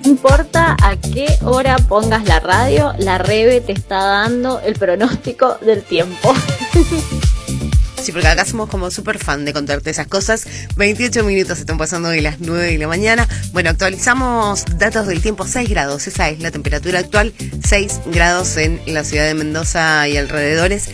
No importa a qué hora pongas la radio, la Rebe te está dando el pronóstico del tiempo. Sí, porque acá somos como súper fan de contarte esas cosas. 28 minutos están pasando de las 9 de la mañana. Bueno, actualizamos datos del tiempo. 6 grados, esa es la temperatura actual. 6 grados en la ciudad de Mendoza y alrededores.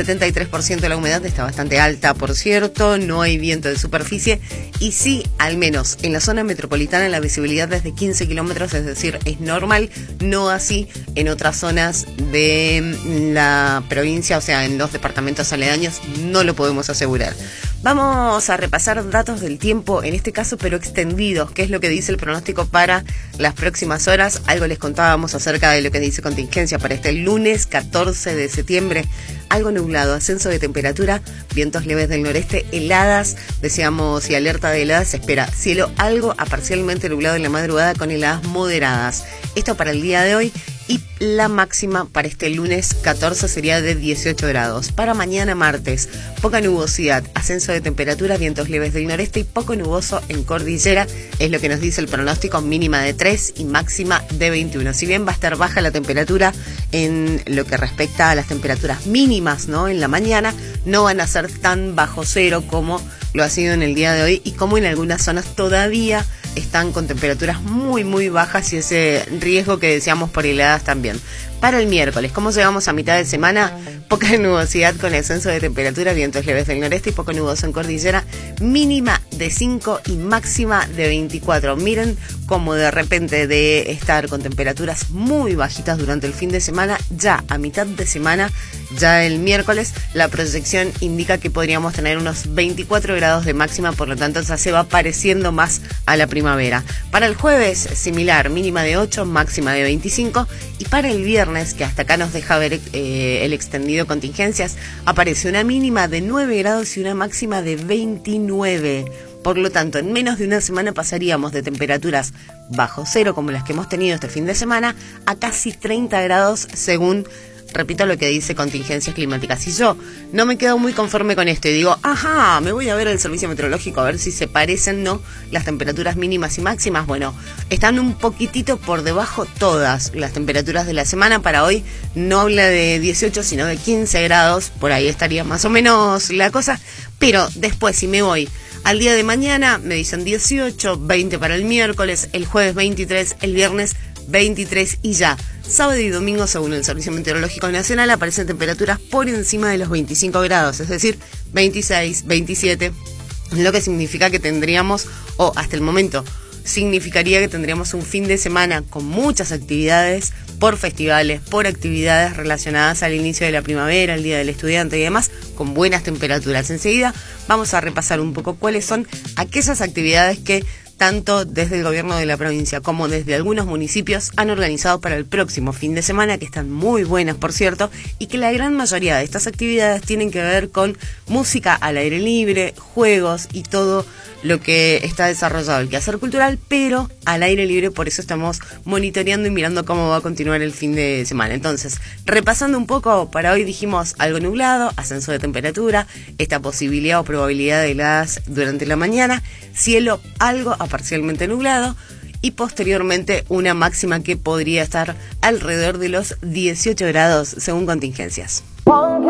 73% de la humedad, está bastante alta, por cierto. No hay viento de superficie. Y sí, al menos en la zona metropolitana, la visibilidad es de 15 kilómetros, es decir, es normal. No así en otras zonas de la provincia, o sea, en los departamentos aledaños, no lo podemos asegurar. Vamos a repasar datos del tiempo, en este caso, pero extendidos. ¿Qué es lo que dice el pronóstico para las próximas horas? Algo les contábamos acerca de lo que dice contingencia para este lunes 14 de septiembre. Algo nublado, ascenso de temperatura, vientos leves del noreste, heladas, decíamos, y alerta de heladas se espera. Cielo algo a parcialmente nublado en la madrugada con heladas moderadas. Esto para el día de hoy. Y la máxima para este lunes 14 sería de 18 grados. Para mañana martes, poca nubosidad, ascenso de temperatura, vientos leves del noreste y poco nuboso en cordillera. Es lo que nos dice el pronóstico, mínima de 3 y máxima de 21. Si bien va a estar baja la temperatura en lo que respecta a las temperaturas mínimas, ¿no? En la mañana no van a ser tan bajo cero como lo ha sido en el día de hoy y como en algunas zonas todavía están con temperaturas muy muy bajas y ese riesgo que decíamos por heladas también. Para el miércoles, ¿cómo llegamos a mitad de semana? Poca nubosidad con ascenso de temperatura, vientos leves del noreste y poco nuboso en cordillera, mínima de 5 y máxima de 24. Miren cómo de repente de estar con temperaturas muy bajitas durante el fin de semana, ya a mitad de semana, ya el miércoles, la proyección indica que podríamos tener unos 24 grados de máxima, por lo tanto ya se va pareciendo más a la primavera. Para el jueves, similar, mínima de 8, máxima de 25, y para el viernes, que hasta acá nos deja ver el extendido contingencias, aparece una mínima de 9 grados y una máxima de 29. Por lo tanto, en menos de una semana pasaríamos de temperaturas bajo cero, como las que hemos tenido este fin de semana, a casi 30 grados según, repito, lo que dice contingencias climáticas. Y yo no me quedo muy conforme con esto y digo, ajá, me voy a ver el servicio meteorológico a ver si se parecen, ¿no? Las temperaturas mínimas y máximas. Bueno, están un poquitito por debajo todas las temperaturas de la semana. Para hoy no habla de 18, sino de 15 grados. Por ahí estaría más o menos la cosa. Pero después, si me voy al día de mañana, me dicen 18, 20 para el miércoles, el jueves 23, el viernes 23 y ya. Sábado y domingo, según el Servicio Meteorológico Nacional, aparecen temperaturas por encima de los 25 grados, es decir, 26, 27, lo que significa que tendríamos, o hasta el momento, significaría que tendríamos un fin de semana con muchas actividades, por festivales, por actividades relacionadas al inicio de la primavera, el Día del Estudiante y demás, con buenas temperaturas. Enseguida vamos a repasar un poco cuáles son aquellas actividades que tanto desde el gobierno de la provincia como desde algunos municipios han organizado para el próximo fin de semana, que están muy buenas, por cierto, y que la gran mayoría de estas actividades tienen que ver con música al aire libre, juegos y todo lo que está desarrollado el quehacer cultural, pero al aire libre. Por eso estamos monitoreando y mirando cómo va a continuar el fin de semana. Entonces, repasando un poco, para hoy dijimos algo nublado, ascenso de temperatura, esta posibilidad o probabilidad de heladas durante la mañana, cielo algo a parcialmente nublado y posteriormente una máxima que podría estar alrededor de los 18 grados según contingencias.